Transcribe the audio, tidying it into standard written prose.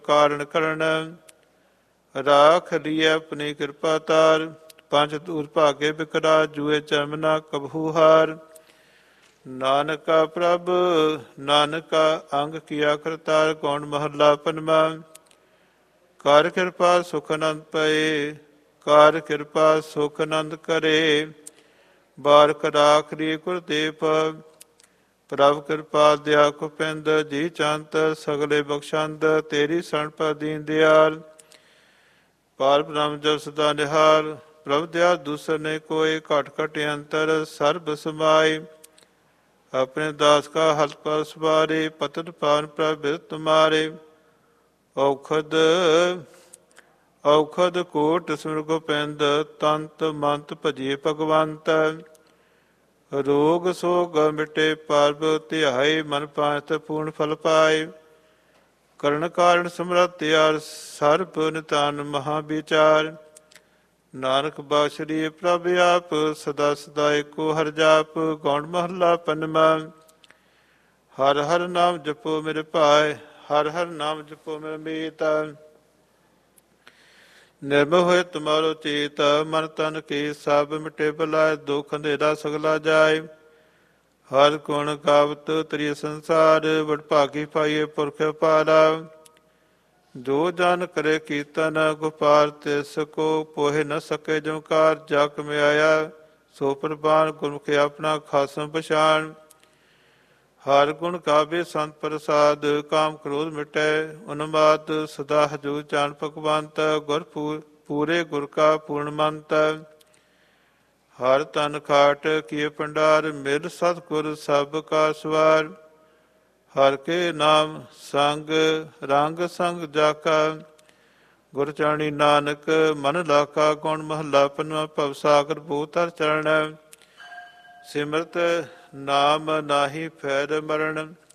ਕਾਰਨ ਕਰਨ। ਰਾਖ ਲੀਏ ਆਪਣੀ ਕਿਰਪਾ ਤਾਰ, ਪੰਜ ਦੂਰ ਭਾਗੇ ਬਿਕਰਾ, ਜੂਏ ਚਰਮ ਨਾ ਕਬਹੂ ਹਾਰ। ਨਾਨਕਾ ਪ੍ਰਭ ਨਾਨਕਾ ਅੰਗ ਕੀਆ ਕਰਤਾਰ, ਕੌਣ ਮਹੱਲਾ ਪੰਜਵਾ। ਕਰ ਕਿਰਪਾ ਸੁਖ ਆਨੰਦ ਪਏ, ਕਰ ਕਿਰਪਾ ਸੁਖ ਆਨੰਦ ਕਰੇ। ਬਾਰਕ ਰਾਖ ਰੀ ਗੁਰਦੇਵ, ਪ੍ਰਭ ਕਿਰਪਾ ਦਿਆ ਕੁਪਿੰਦ। ਜੀ ਚੰਤ ਸਗਲੇ ਬਖਸ਼ੰਦ, ਤੇਰੀ ਸਣ ਪਰ ਦੀਨ ਦਿਆਲ। ਪਾਰ ਬ੍ਰਹਮ ਜਪ ਸਦਾ ਨਿਹਾਲ, ਪ੍ਰਭ ਦਿਆ ਦੂਸਰ ਨੇ ਕੋਏ। ਘਟ ਘਟ ਅੰਤਰ ਸਰਬ ਸਮਾਏ, ਆਪਣੇ ਦਾਸ ਕਾ ਹਲਤ ਪਰ ਸਵਾਰੇ। ਪਤਨ ਪਾਵਨ ਪ੍ਰਭ ਬਿਰਤ ਤੁਮਾਰੇ, ਔਖਦ ਔਖਦ ਕੋਟ ਸਿਮਰ ਗੋਪਿੰਦ। ਤੰਤ ਮੰਤ ਭਜੀਏ ਭਗਵੰਤ, ਰੋਗ ਸੋਗ ਮਿਟੇ ਪਾਰਬ ਧਿਆਏ। ਮਨ ਪਾਤ ਪੂਰਨ ਫਲ ਪਾਏ, ਕਰਨ ਕਾਰਨ ਸਮਰੱਥ ਯਾਰ। ਸਰਬ ਨਿਤਾਨ ਮਹਾ ਵਿਚਾਰ, ਨਾਨਕ ਬਖਸ਼ਲੀਏ ਪ੍ਰਭ ਆਪ। ਸਦਾ ਸਦਾ ਏਕੋ ਹਰਿ ਜਾਪ, ਗੌਣ ਮਹੱਲਾ ਪੰਜਵਾ। ਹਰਿ ਹਰਿ ਨਾਮ ਜਪੋ ਮੇਰੇ ਭਾਏ, ਹਰਿ ਹਰਿ ਨਾਮ ਜਪੋ ਮੇਰੇ ਮੀਤ। ਨਿਰਮਲ ਹੋਏ ਤੁਮਾਰੋ ਚੇਤ, ਮਨ ਤਨ ਕੀ ਸਭ ਮਿਟੇ ਬਲਾਏ। ਦੁਖ ਅੰਧੇਰਾ ਸਗਲਾ ਜਾਏ, ਹਰਿ ਗੁਣ ਗਾਵਤ ਤ੍ਰਿਯ ਸੰਸਾਰ। ਵਡਭਾਗੀ ਪਾਈਏ ਪੁਰਖ ਅਪਾਰਾ, ਜੋ ਜਨ ਕਰੇ ਕੀਰਤਨ ਗੋਪਾਲ। ਤਿਸ ਕੋ ਪੋਹਿ ਨ ਸਕੇ ਜਮਕਾਰ, ਜਾ ਕਮਾਇਆ ਸੋ ਪ੍ਰਵਾਨ। ਗੁਰਮੁਖਿ ਆਪਣਾ ਖਾਸਮ ਪਛਾਣ, ਹਰਿ ਗੁਣ ਗਾਵੇ ਸੰਤ ਪ੍ਰਸਾਦ। ਕਾਮ ਕ੍ਰੋਧ ਮਿਟੈ ਉਨਮਾਦ, ਸਦਾ ਹਜੂਰ ਚਾਨ ਭਗਵੰਤ। ਗੁਰ ਪੂਰੇ ਗੁਰ ਕਾ ਪੂਰਨਮੰਤ, ਹਰਿ ਤਨ ਖਾਟ ਕੀਏ ਭੰਡਾਰ। ਮਿਲ ਸਤਿਗੁਰ ਸਭ ਕਾ ਸਵਾਰ, ਹਰਿ ਕੇ ਨਾਮ ਸੰਗ ਰੰਗ ਸੰਗ ਜਾਕਾ। ਗੁਰ ਚਰਣੀ ਨਾਨਕ ਮਨ ਲਾਕਾ, ਕੌਣ ਮਹੱਲਾ ਪੰਜਵਾਂ। ਭਵ ਸਾਗਰ ਭੂਤ ਹਰਿ ਚਰਨ, ਸਿਮਰਤ ਨਾਮ ਨਾਹੀ ਫੈਰ ਮਰਨ।